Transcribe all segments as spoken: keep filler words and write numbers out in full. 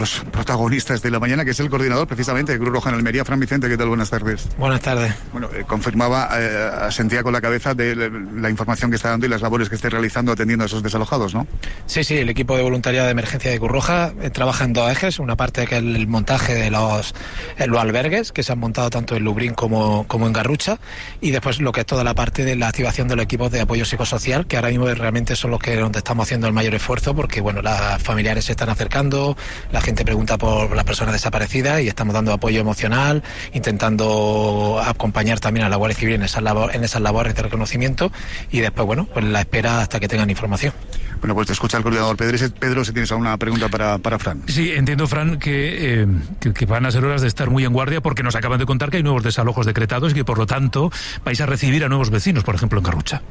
Los protagonistas de la mañana, que es el coordinador precisamente de Cruz Roja en Almería, Fran Vicente. ¿Qué tal? Buenas tardes. Buenas tardes. Bueno, eh, confirmaba, eh, asentía con la cabeza de la, la información que está dando y las labores que esté realizando atendiendo a esos desalojados, ¿no? Sí, sí, el equipo de voluntariado de emergencia de Cruz Roja eh, trabaja en dos ejes. Una parte que es el montaje de los, eh, los albergues que se han montado tanto en Lubrién como, como en Garrucha, y después lo que es toda la parte de la activación de los equipos de apoyo psicosocial, que ahora mismo realmente son los que donde estamos haciendo el mayor esfuerzo, porque bueno, las familiares se están acercando, la gente gente pregunta por las personas desaparecidas y estamos dando apoyo emocional, intentando acompañar también a la Guardia Civil en esas, labor, en esas labores de reconocimiento, y después, bueno, pues la espera hasta que tengan información. Bueno, pues te escucha el coordinador Pedro. Pedro, si tienes alguna pregunta para, para Fran. Sí, entiendo, Fran, que, eh, que, que van a ser horas de estar muy en guardia, porque nos acaban de contar que hay nuevos desalojos decretados y que, por lo tanto, vais a recibir a nuevos vecinos, por ejemplo, en Garrucha.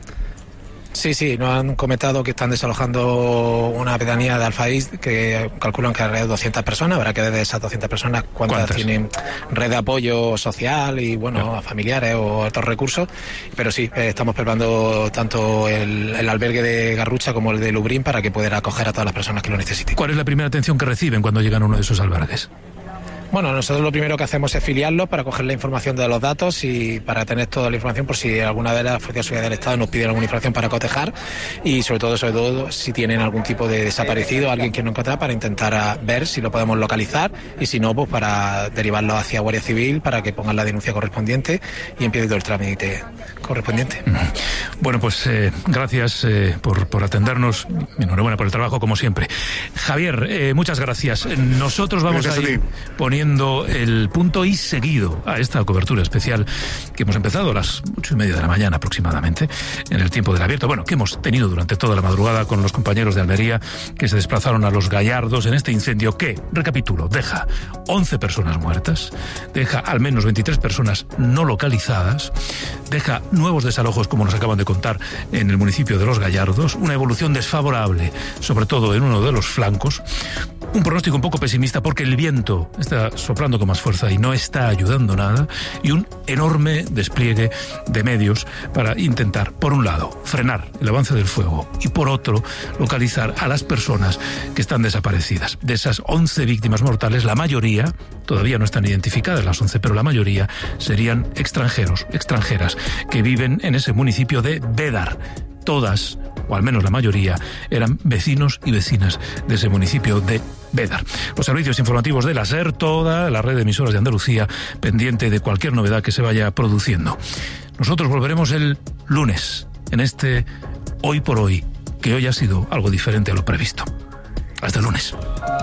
Sí, sí, nos han comentado que están desalojando una pedanía de Alfaís que calculan que alrededor de doscientas personas. Habrá que ver de esas doscientas personas cuántas, ¿Cuántas? tienen red de apoyo social y, bueno, claro, a familiares o otros recursos. Pero sí, eh, estamos preparando tanto el, el albergue de Garrucha como el de Lubrién para que puedan acoger a todas las personas que lo necesiten. ¿Cuál es la primera atención que reciben cuando llegan a uno de esos albergues? Bueno, nosotros lo primero que hacemos es filiarlos para coger la información de los datos y para tener toda la información por si alguna de las fuerzas de seguridad del Estado nos pide alguna información para cotejar, y sobre todo, sobre todo si tienen algún tipo de desaparecido, alguien que no encontrar, para intentar ver si lo podemos localizar, y si no, pues para derivarlo hacia Guardia Civil para que pongan la denuncia correspondiente y empiece todo el trámite correspondiente. Bueno, pues eh, gracias eh, por, por atendernos. Enhorabuena por el trabajo, como siempre. Javier, eh, muchas gracias. Nosotros vamos gracias a ir a poniendo el punto y seguido a esta cobertura especial que hemos empezado a las ocho y media de la mañana aproximadamente, en el tiempo del abierto. Bueno, que hemos tenido durante toda la madrugada con los compañeros de Almería que se desplazaron a Los Gallardos en este incendio que, recapitulo, deja once personas muertas, deja al menos veintitrés personas no localizadas, deja nuevos desalojos, como nos acaban de contar, en el municipio de Los Gallardos, una evolución desfavorable, sobre todo en uno de los flancos, un pronóstico un poco pesimista porque el viento está soplando con más fuerza y no está ayudando nada, y un enorme despliegue de medios para intentar, por un lado, frenar el avance del fuego y, por otro, localizar a las personas que están desaparecidas. De esas once víctimas mortales, la mayoría, todavía no están identificadas las once, pero la mayoría serían extranjeros, extranjeras, que viven en ese municipio de Bédar. Todas, o al menos la mayoría, eran vecinos y vecinas de ese municipio de Bédar. Los servicios informativos de la SER, toda la red de emisoras de Andalucía, pendiente de cualquier novedad que se vaya produciendo. Nosotros volveremos el lunes, en este Hoy por Hoy, que hoy ha sido algo diferente a lo previsto. Hasta el lunes.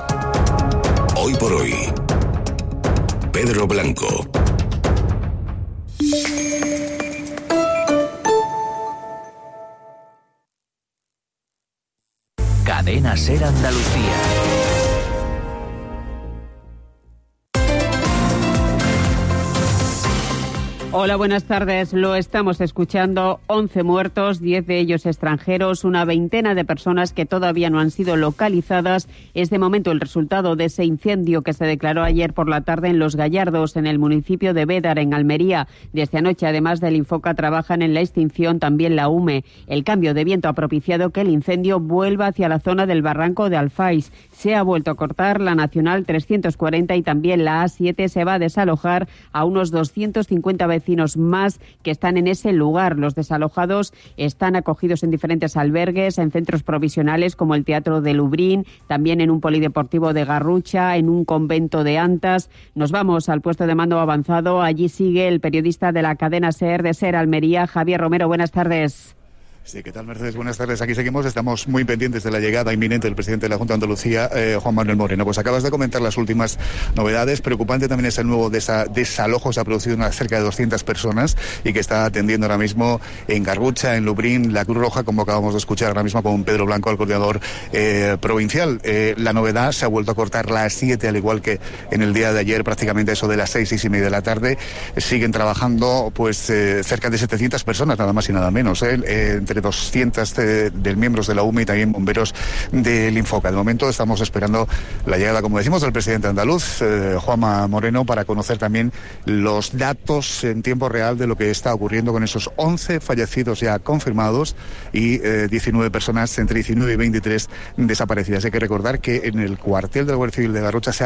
Hoy por Hoy, Pedro Blanco. Cadena SER Andalucía. Hola, buenas tardes. Lo estamos escuchando. once muertos, diez de ellos extranjeros, una veintena de personas que todavía no han sido localizadas. Es de momento el resultado de ese incendio que se declaró ayer por la tarde en Los Gallardos, en el municipio de Bédar, en Almería. Desde anoche, además del Infoca, trabajan en la extinción también la U M E. El cambio de viento ha propiciado que el incendio vuelva hacia la zona del barranco de Alfaís. Se ha vuelto a cortar la Nacional trescientos cuarenta y también la A siete. Se va a desalojar a unos doscientos cincuenta vecinos más que están en ese lugar. Los desalojados están acogidos en diferentes albergues, en centros provisionales como el Teatro de Lubrién, también en un polideportivo de Garrucha, en un convento de Antas. Nos vamos al puesto de mando avanzado. Allí sigue el periodista de la cadena SER de SER Almería, Javier Romero. Buenas tardes. Sí, ¿qué tal, Mercedes? Buenas tardes. Aquí seguimos. Estamos muy pendientes de la llegada inminente del presidente de la Junta de Andalucía, eh, Juan Manuel Moreno. Pues acabas de comentar las últimas novedades. Preocupante también es el nuevo desa- desalojo. Se ha producido una, cerca de doscientas personas y que está atendiendo ahora mismo en Garrucha, en Lubrién, la Cruz Roja, como acabamos de escuchar ahora mismo con Pedro Blanco, el coordinador eh, provincial. Eh, la novedad, se ha vuelto a cortar la A siete, al igual que en el día de ayer, prácticamente eso de las seis, seis y media de la tarde. Siguen trabajando pues eh, cerca de setecientas personas, nada más y nada menos, eh, eh, entre entre doscientos eh, de miembros de la U M E y también bomberos del Infoca. De momento estamos esperando la llegada, como decimos, del presidente andaluz, eh, Juanma Moreno, para conocer también los datos en tiempo real de lo que está ocurriendo con esos once fallecidos ya confirmados y eh, diecinueve personas, entre diecinueve y veintitrés, desaparecidas. Hay que recordar que en el cuartel de la Guardia Civil de Garrocha se ha